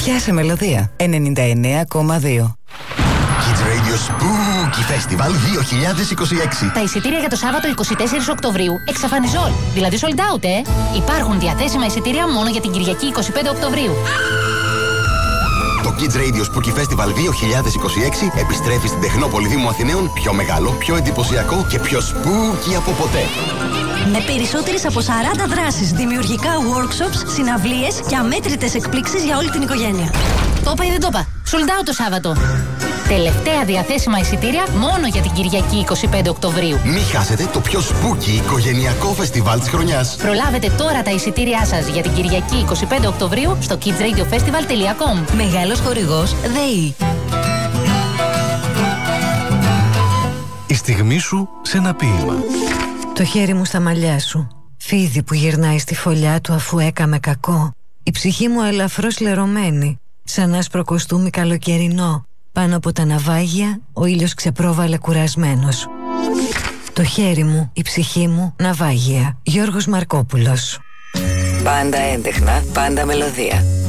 Πιάσε μελωδία. 99,2. Kids Radio Spooky Festival 2026. Τα εισιτήρια για το Σάββατο 24 Οκτωβρίου εξαφανιζόλ. Δηλαδή sold out, Υπάρχουν διαθέσιμα εισιτήρια μόνο για την Κυριακή 25 Οκτωβρίου. Το Kids Radio Spooky Festival 2026 επιστρέφει στην Τεχνόπολη Δήμου Αθηναίων πιο μεγάλο, πιο εντυπωσιακό και πιο spooky από ποτέ. Με περισσότερες από 40 δράσεις, δημιουργικά workshops, συναυλίες και αμέτρητες εκπλήξεις για όλη την οικογένεια. Το είπα ή δεν το είπα. Sold out το Σάββατο. Τελευταία διαθέσιμα εισιτήρια μόνο για την Κυριακή 25 Οκτωβρίου. Μην χάσετε το πιο spooky οικογενειακό φεστιβάλ της χρονιάς. Προλάβετε τώρα τα εισιτήριά σας για την Κυριακή 25 Οκτωβρίου στο kidsradiofestival.com. Μεγάλος χορηγός ΔΕΗ. Η στιγμή σου σε ένα ποίημα. Το χέρι μου στα μαλλιά σου, φίδι που γυρνάει στη φωλιά του αφού έκαμε κακό. Η ψυχή μου ελαφρώς λερωμένη, σαν άσπρο κοστούμι καλοκαιρινό. Πάνω από τα ναυάγια ο ήλιος ξεπρόβαλε κουρασμένος. Το χέρι μου, η ψυχή μου, ναυάγια. Γιώργος Μαρκόπουλος. Πάντα έντεχνα, πάντα μελωδία.